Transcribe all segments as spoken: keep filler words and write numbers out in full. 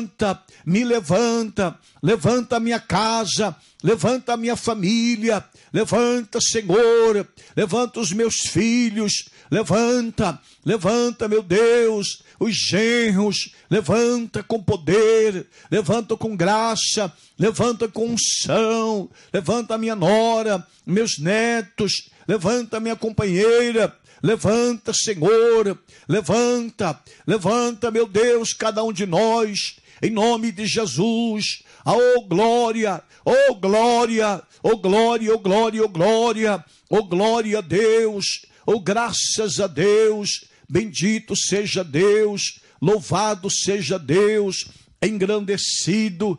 me levanta, levanta a minha casa, levanta a minha família, levanta, Senhor, levanta os meus filhos, levanta, levanta, meu Deus, os genros, levanta com poder, levanta com graça, levanta com unção, levanta a minha nora, meus netos, levanta a minha companheira, levanta, Senhor, levanta, levanta, meu Deus, cada um de nós, em nome de Jesus. Oh glória, oh glória, oh glória, oh glória, oh glória, oh glória a Deus, oh graças a Deus, bendito seja Deus, louvado seja Deus, engrandecido,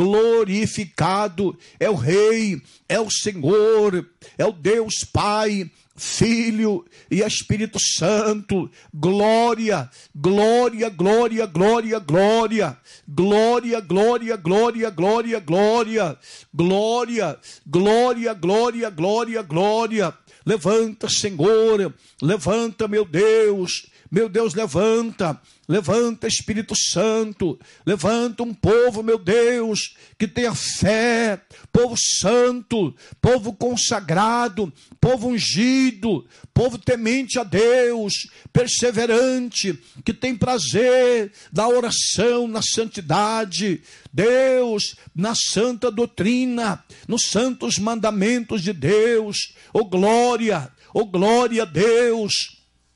glorificado é o Rei, é o Senhor, é o Deus Pai, Filho e Espírito Santo. Glória, glória, glória, glória, glória, glória, glória, glória, glória, glória, glória, glória, glória, glória, glória. Levanta, Senhor, levanta, meu Deus, meu Deus, levanta, levanta, Espírito Santo, levanta um povo, meu Deus, que tenha fé, povo santo, povo consagrado, povo ungido, povo temente a Deus, perseverante, que tem prazer na oração, na santidade, Deus, na santa doutrina, nos santos mandamentos de Deus. Oh glória, oh glória a Deus.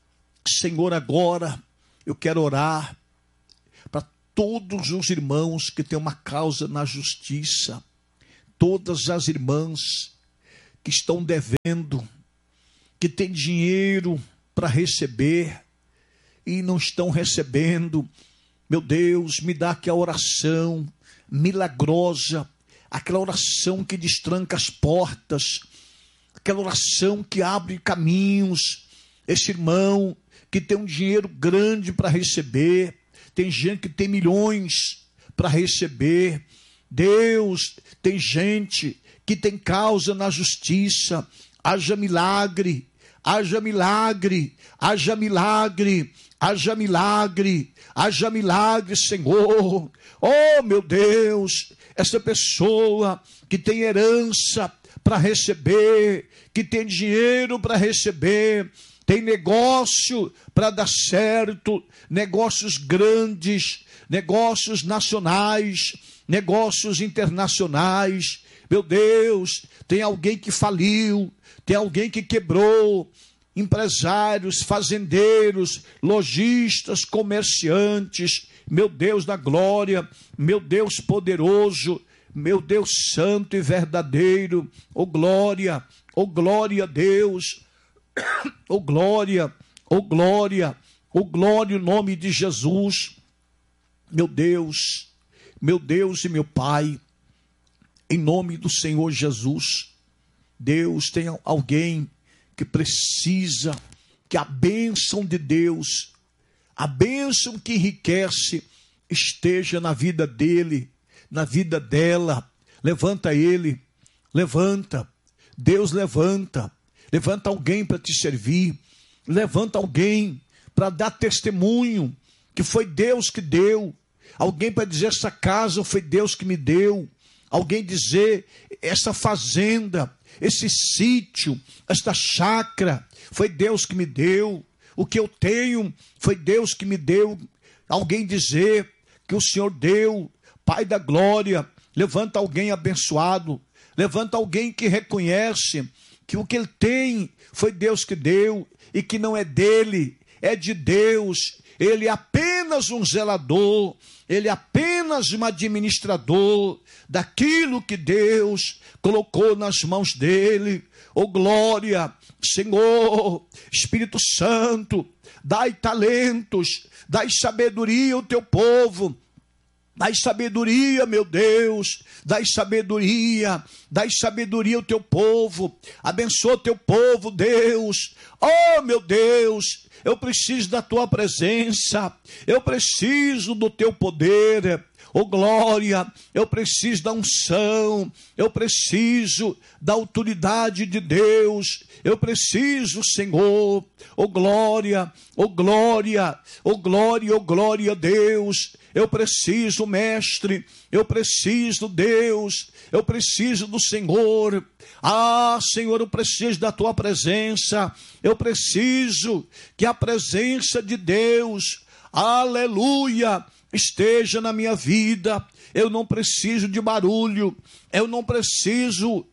Senhor, agora eu quero orar para todos os irmãos que têm uma causa na justiça, todas as irmãs que estão devendo, que têm dinheiro para receber e não estão recebendo. Meu Deus, me dá aquela oração milagrosa, aquela oração que destranca as portas, aquela oração que abre caminhos. Esse irmão que tem um dinheiro grande para receber, tem gente que tem milhões para receber. Deus, tem gente que tem causa na justiça. Haja milagre, haja milagre, haja milagre, haja milagre, haja milagre, Senhor. Oh, meu Deus, essa pessoa que tem herança para receber, que tem dinheiro para receber, tem negócio para dar certo, negócios grandes, negócios nacionais, negócios internacionais. Meu Deus, tem alguém que faliu, tem alguém que quebrou, empresários, fazendeiros, lojistas, comerciantes. Meu Deus da glória, meu Deus poderoso, meu Deus santo e verdadeiro. Oh glória, oh glória a Deus. Oh glória, oh glória, oh glória em nome de Jesus. Meu Deus, meu Deus e meu Pai, em nome do Senhor Jesus, Deus, tem alguém que precisa que a bênção de Deus, a bênção que enriquece, esteja na vida dele, na vida dela. Levanta ele, levanta, Deus levanta. Levanta alguém para te servir, levanta alguém para dar testemunho que foi Deus que deu, alguém para dizer essa casa foi Deus que me deu, alguém dizer essa fazenda, esse sítio, esta chácara, foi Deus que me deu, o que eu tenho foi Deus que me deu, alguém dizer que o Senhor deu, Pai da glória. Levanta alguém abençoado, levanta alguém que reconhece que o que ele tem foi Deus que deu e que não é dele, é de Deus. Ele é apenas um zelador, ele é apenas um administrador daquilo que Deus colocou nas mãos dele. Oh glória, Senhor, Espírito Santo, dai talentos, dai sabedoria ao teu povo. Dai sabedoria, meu Deus, dai sabedoria, dai sabedoria ao teu povo, abençoa o teu povo, Deus. Oh, meu Deus, eu preciso da tua presença, eu preciso do teu poder. Oh glória, eu preciso da unção, eu preciso da autoridade de Deus, eu preciso, Senhor. Oh glória, oh glória, oh glória, oh glória a Deus. eu preciso, mestre, eu preciso, Deus, eu preciso do Senhor. Ah, Senhor, eu preciso da tua presença, eu preciso que a presença de Deus, aleluia, esteja na minha vida. Eu não preciso de barulho, eu não preciso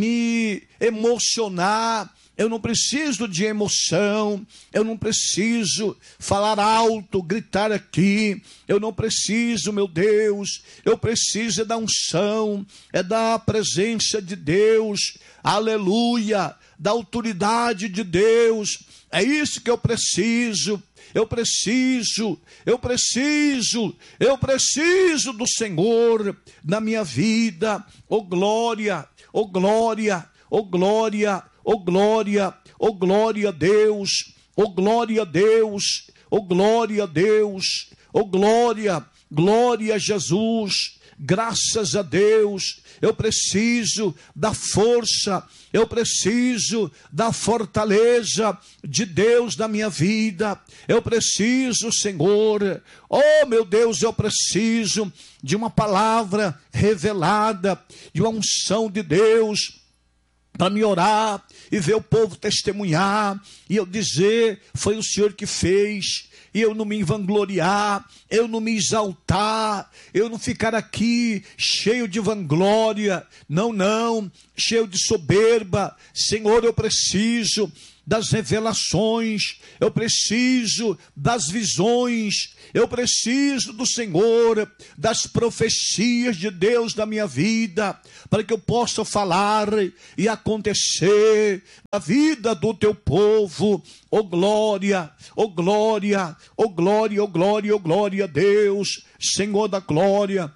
me emocionar, eu não preciso de emoção, eu não preciso falar alto, gritar aqui, eu não preciso, meu Deus, eu preciso é da unção, é da presença de Deus, aleluia, da autoridade de Deus, é isso que eu preciso. Eu preciso, eu preciso, eu preciso do Senhor na minha vida. Oh glória, oh glória, oh glória, oh glória, oh glória a Deus, oh glória a Deus, oh glória a Deus, oh glória, glória a Jesus. Graças a Deus, eu preciso da força, eu preciso da fortaleza de Deus na minha vida, eu preciso, Senhor, oh meu Deus, eu preciso de uma palavra revelada, de uma unção de Deus, para me orar e ver o povo testemunhar, e eu dizer, foi o Senhor que fez, e eu não me vangloriar, eu não me exaltar, eu não ficar aqui cheio de vanglória, não, não, cheio de soberba. Senhor, eu preciso das revelações, eu preciso das visões, eu preciso do Senhor, das profecias de Deus na minha vida, para que eu possa falar e acontecer na vida do teu povo. Oh glória, oh glória, oh glória, oh glória, oh glória a Deus, Senhor da glória,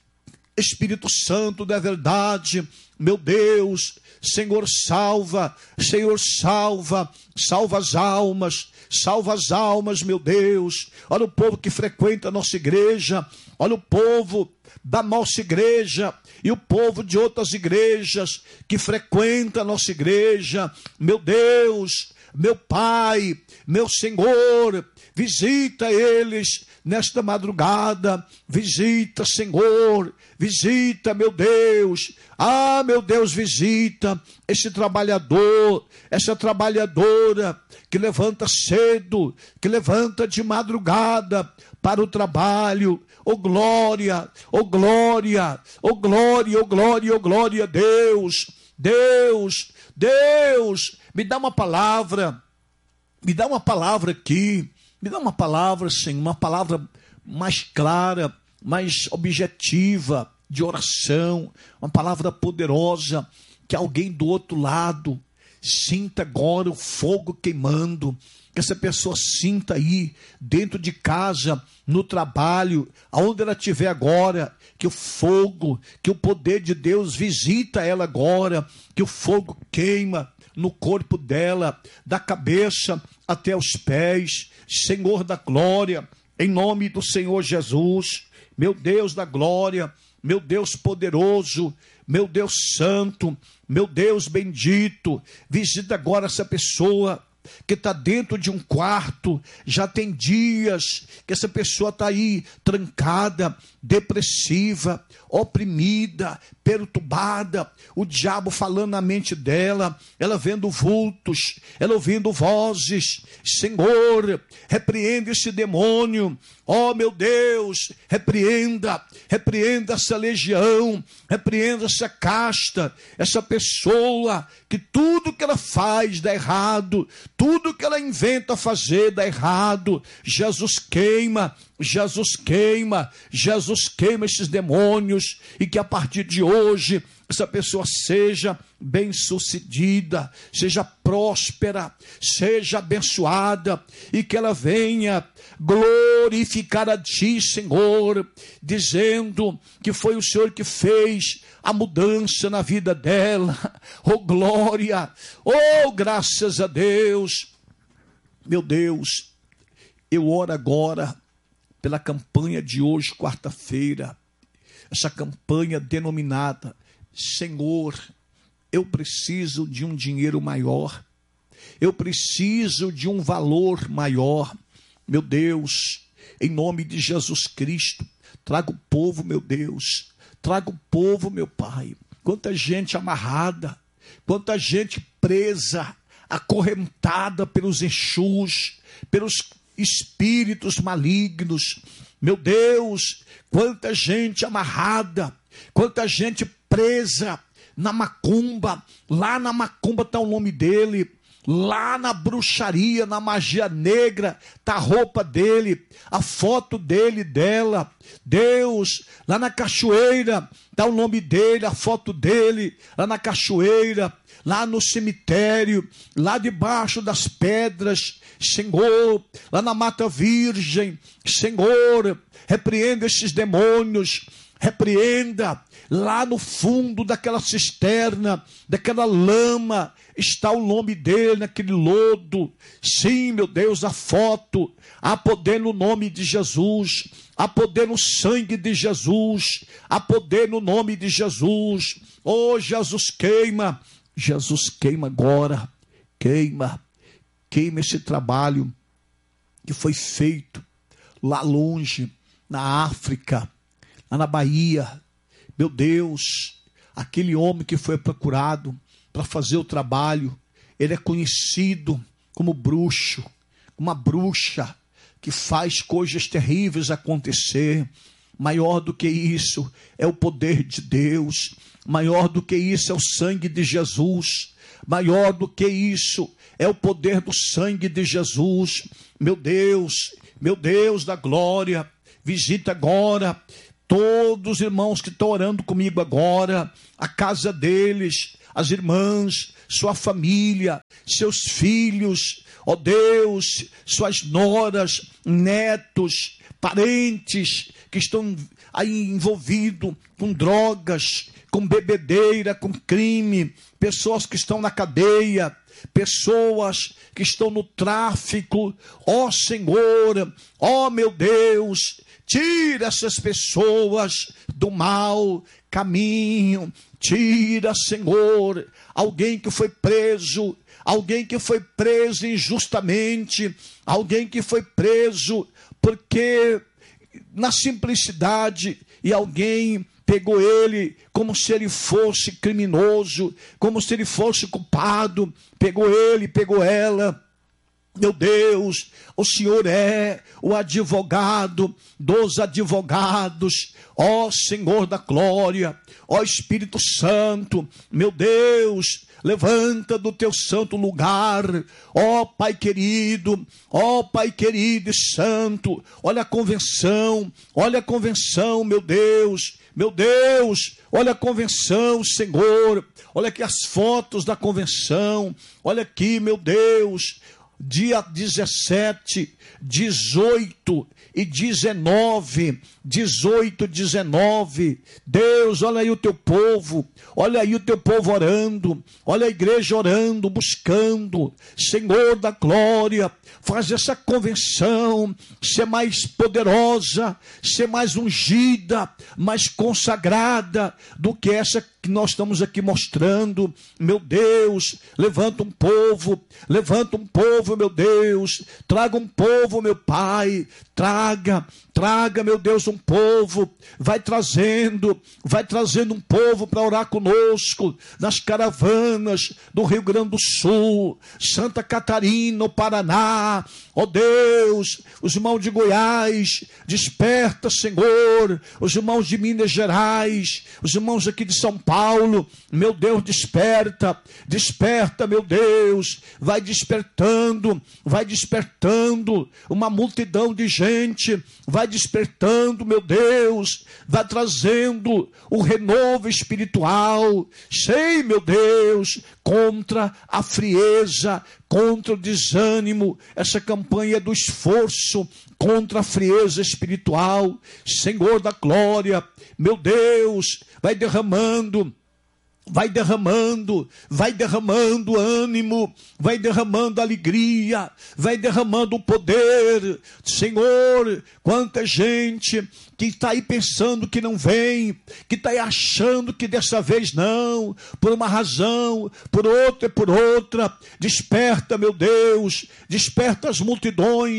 Espírito Santo da verdade, meu Deus, Senhor salva, Senhor salva, salva as almas, salva as almas, meu Deus. Olha o povo que frequenta a nossa igreja, olha o povo da nossa igreja e o povo de outras igrejas que frequenta a nossa igreja, meu Deus, meu Pai, meu Senhor, visita eles nesta madrugada, visita, Senhor, visita, meu Deus, ah, meu Deus, visita esse trabalhador, essa trabalhadora que levanta cedo, que levanta de madrugada para o trabalho. Oh glória, oh glória, oh glória, oh glória, oh glória a Deus, Deus, Deus, me dá uma palavra, me dá uma palavra aqui, me dá uma palavra, Senhor, uma palavra mais clara, mais objetiva, de oração, uma palavra poderosa, que alguém do outro lado sinta agora o fogo queimando, que essa pessoa sinta aí, dentro de casa, no trabalho, aonde ela estiver agora, que o fogo, que o poder de Deus visita ela agora, que o fogo queima no corpo dela, da cabeça até os pés, Senhor da glória, em nome do Senhor Jesus, meu Deus da glória, meu Deus poderoso, meu Deus santo, meu Deus bendito, visita agora essa pessoa que está dentro de um quarto, já tem dias que essa pessoa está aí trancada, depressiva, oprimida, perturbada, o diabo falando na mente dela, ela vendo vultos, ela ouvindo vozes. Senhor, repreenda esse demônio, ó meu Deus, repreenda, repreenda essa legião, repreenda essa casta, essa pessoa que tudo que ela faz dá errado, tudo que ela inventa fazer dá errado. Jesus queima, Jesus queima, Jesus queima esses demônios, e que a partir de hoje essa pessoa seja bem-sucedida, seja próspera, seja abençoada, e que ela venha glorificar a Ti, Senhor, dizendo que foi o Senhor que fez a mudança na vida dela. Oh glória, oh graças a Deus. Meu Deus, eu oro agora pela campanha de hoje, quarta-feira, essa campanha denominada Senhor, eu preciso de um dinheiro maior, eu preciso de um valor maior. Meu Deus, em nome de Jesus Cristo. Traga o povo, meu Deus, traga o povo, meu Pai. Quanta gente amarrada, quanta gente presa, acorrentada pelos Exus, pelos espíritos malignos. Meu Deus, quanta gente amarrada, quanta gente presa na macumba. Lá na macumba está o nome dele. Lá na bruxaria, na magia negra, está a roupa dele, a foto dele, dela. Deus, lá na cachoeira, está o nome dele, a foto dele, lá na cachoeira, lá no cemitério, lá debaixo das pedras, Senhor, lá na mata virgem, Senhor, repreenda esses demônios, repreenda. Lá no fundo daquela cisterna, daquela lama, está o nome dele, naquele lodo. Sim, meu Deus, a foto. Há poder no nome de Jesus. Há poder no sangue de Jesus. Há poder no nome de Jesus. Oh, Jesus, queima. Jesus, queima agora. Queima. Queima esse trabalho que foi feito lá longe, na África, lá na Bahia. Meu Deus, aquele homem que foi procurado para fazer o trabalho, ele é conhecido como bruxo, uma bruxa que faz coisas terríveis acontecer. Maior do que isso é o poder de Deus, maior do que isso é o sangue de Jesus, maior do que isso é o poder do sangue de Jesus. Meu Deus, meu Deus da glória, visita agora todos os irmãos que estão orando comigo agora, a casa deles, as irmãs, sua família, seus filhos, ó Deus, suas noras, netos, parentes que estão aí envolvidos com drogas, com bebedeira, com crime, pessoas que estão na cadeia, pessoas que estão no tráfico. Ó Senhor, ó meu Deus, tira essas pessoas do mau caminho. Tira, Senhor, alguém que foi preso, alguém que foi preso injustamente, alguém que foi preso porque na simplicidade, e alguém pegou ele como se ele fosse criminoso, como se ele fosse culpado, pegou ele, pegou ela. Meu Deus, o Senhor é o advogado dos advogados, ó Senhor da glória, ó Espírito Santo, meu Deus, levanta do teu santo lugar, ó Pai querido, ó Pai querido e santo, olha a convenção, olha a convenção, meu Deus, meu Deus, olha a convenção, Senhor, olha aqui as fotos da convenção, olha aqui, meu Deus, dia dezessete, dezoito e dezenove, dezoito, dezenove, Deus, olha aí o teu povo, olha aí o teu povo orando, olha a igreja orando, buscando, Senhor da glória, faz essa convenção ser mais poderosa, ser mais ungida, mais consagrada do que essa que nós estamos aqui mostrando. Meu Deus, levanta um povo, levanta um povo, meu Deus, traga um povo, meu Pai, traga, traga, meu Deus, um povo, vai trazendo, vai trazendo um povo para orar conosco, nas caravanas do Rio Grande do Sul, Santa Catarina, o Paraná, ó Deus, os irmãos de Goiás, desperta, Senhor, os irmãos de Minas Gerais, os irmãos aqui de São Paulo, meu Deus, desperta, desperta, meu Deus, vai despertando, vai despertando uma multidão de gente, vai despertando, meu Deus, vai trazendo o renovo espiritual, sei, meu Deus, contra a frieza, contra o desânimo, essa campanha do esforço contra a frieza espiritual, Senhor da glória, meu Deus, vai derramando, vai derramando, vai derramando ânimo, vai derramando alegria, vai derramando o poder, Senhor, quanta gente que está aí pensando que não vem, que está aí achando que dessa vez não, por uma razão, por outra e por outra, desperta, meu Deus, desperta as multidões,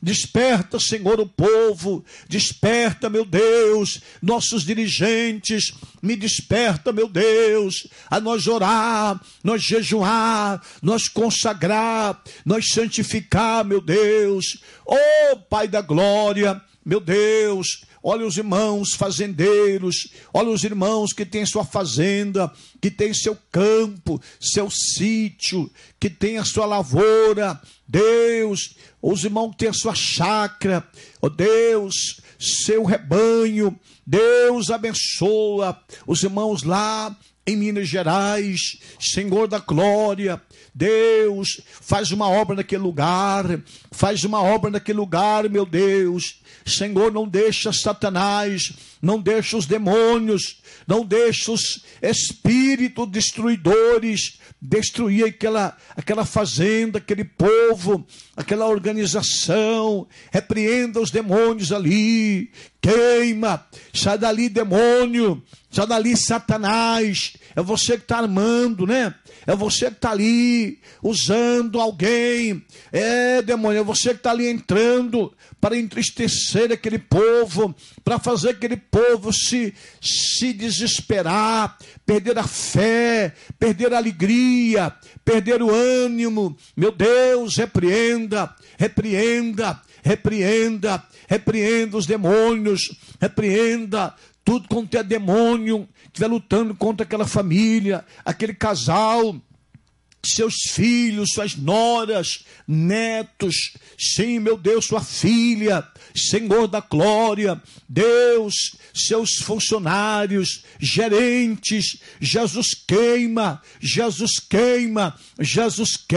Desperta, Senhor, o povo. Desperta, meu Deus, nossos dirigentes. Me desperta, meu Deus, a nós orar, nós jejuar, nós consagrar, nós santificar, meu Deus. Oh, Pai da glória, meu Deus, olha os irmãos fazendeiros, olha os irmãos que têm sua fazenda, que têm seu campo, seu sítio, que têm a sua lavoura. Deus, os irmãos que têm a sua chácara, oh Deus, seu rebanho. Deus abençoa os irmãos lá em Minas Gerais, Senhor da glória. Deus, faz uma obra naquele lugar, faz uma obra naquele lugar, meu Deus. Senhor, não deixa Satanás, não deixa os demônios, não deixa os espíritos destruidores destruir aquela, aquela fazenda, aquele povo, aquela organização. Repreenda os demônios ali, queima, sai dali demônio, sai dali Satanás. É você que está armando, né? É você que está ali usando alguém. É, demônio, é você que está ali entrando para entristecer aquele povo, para fazer aquele povo se, se desesperar, perder a fé, perder a alegria, perder o ânimo. Meu Deus, repreenda, repreenda, repreenda, repreenda os demônios, repreenda tudo quanto é demônio que estiver lutando contra aquela família, aquele casal, seus filhos, suas noras, netos, sim, meu Deus, sua filha, Senhor da glória, Deus, seus funcionários, gerentes. Jesus queima, Jesus queima, Jesus queima.